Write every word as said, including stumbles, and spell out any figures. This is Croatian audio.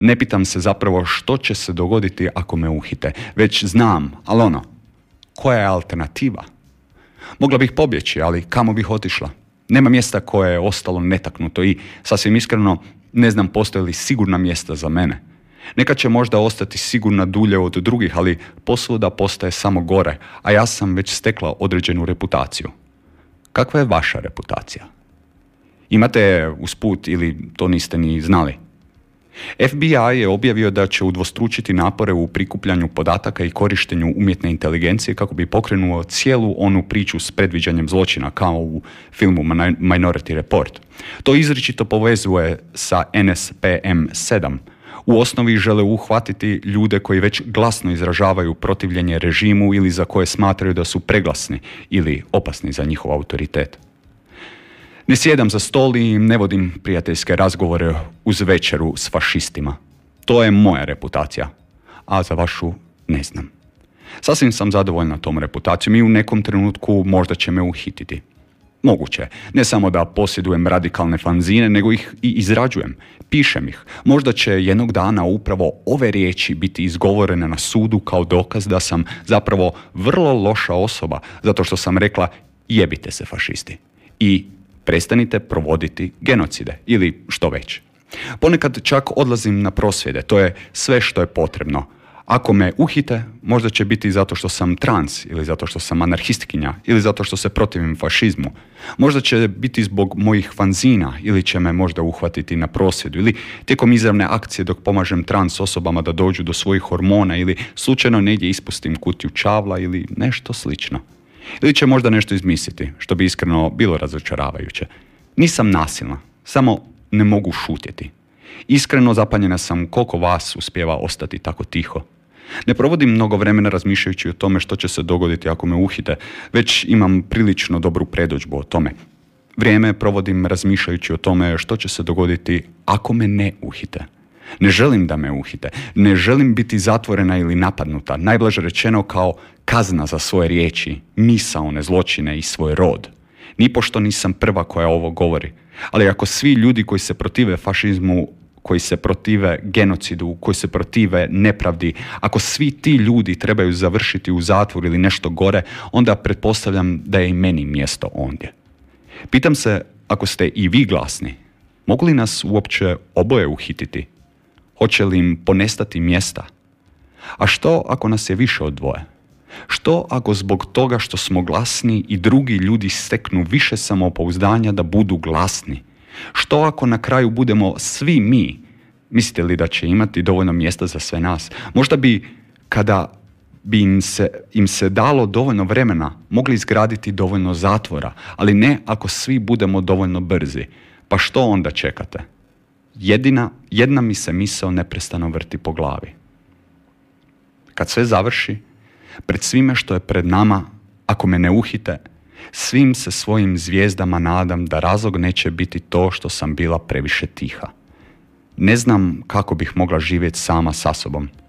Ne pitam se zapravo što će se dogoditi ako me uhite, već znam, ali ono, koja je alternativa? Mogla bih pobjeći, ali kamo bih otišla? Nema mjesta koje je ostalo netaknuto i, sasvim iskreno, ne znam postoje li sigurna mjesta za mene. Neka će možda ostati sigurna dulje od drugih, ali posvuda postaje samo gore, a ja sam već stekla određenu reputaciju. Kakva je vaša reputacija? Imate je usput ili to niste ni znali? F B I je objavio da će udvostručiti napore u prikupljanju podataka i korištenju umjetne inteligencije kako bi pokrenuo cijelu onu priču s predviđanjem zločina kao u filmu Minority Report. To izričito povezuje sa N S P M sedam. U osnovi žele uhvatiti ljude koji već glasno izražavaju protivljenje režimu ili za koje smatraju da su preglasni ili opasni za njihov autoritet. Ne sjedam za stol i ne vodim prijateljske razgovore uz večeru s fašistima. To je moja reputacija, a za vašu ne znam. Sasvim sam zadovoljna tom reputacijom i u nekom trenutku možda će me uhititi. Moguće, ne samo da posjedujem radikalne fanzine, nego ih i izrađujem, pišem ih. Možda će jednog dana upravo ove riječi biti izgovorene na sudu kao dokaz da sam zapravo vrlo loša osoba, zato što sam rekla jebite se fašisti i prestanite provoditi genocide ili što već. Ponekad čak odlazim na prosvjede, to je sve što je potrebno. Ako me uhite, možda će biti zato što sam trans, ili zato što sam anarhistkinja, ili zato što se protivim fašizmu. Možda će biti zbog mojih fanzina, ili će me možda uhvatiti na prosvjedu, ili tijekom izravne akcije dok pomažem trans osobama da dođu do svojih hormona, ili slučajno negdje ispustim kutiju čavla, ili nešto slično. Ili će možda nešto izmisliti, što bi iskreno bilo razočaravajuće. Nisam nasilna, samo ne mogu šutjeti. Iskreno zapanjena sam koliko vas uspijeva ostati tako tiho. Ne provodim mnogo vremena razmišljajući o tome što će se dogoditi ako me uhite, već imam prilično dobru predodžbu o tome. Vrijeme provodim razmišljajući o tome što će se dogoditi ako me ne uhite. Ne želim da me uhite, ne želim biti zatvorena ili napadnuta, najblaže rečeno kao kazna za svoje riječi, misaone zločine i svoj rod. Nipošto nisam prva koja ovo govori, ali ako svi ljudi koji se protive fašizmu, koji se protive genocidu, koji se protive nepravdi, ako svi ti ljudi trebaju završiti u zatvoru ili nešto gore, onda pretpostavljam da je i meni mjesto ondje. Pitam se, ako ste i vi glasni, mogu li nas uopće oboje uhititi? Hoće li im ponestati mjesta? A što ako nas je više od dvoje? Što ako zbog toga što smo glasni i drugi ljudi steknu više samopouzdanja da budu glasni? Što ako na kraju budemo svi mi? Mislite li da će imati dovoljno mjesta za sve nas? Možda bi, kada bi im se, im se dalo dovoljno vremena, mogli izgraditi dovoljno zatvora, ali ne ako svi budemo dovoljno brzi. Pa što onda čekate? Jedina, jedna mi se misao neprestano vrti po glavi. Kad sve završi, pred svime što je pred nama, ako me ne uhite, svim se svojim zvijezdama nadam da razlog neće biti to što sam bila previše tiha. Ne znam kako bih mogla živjeti sama sa sobom.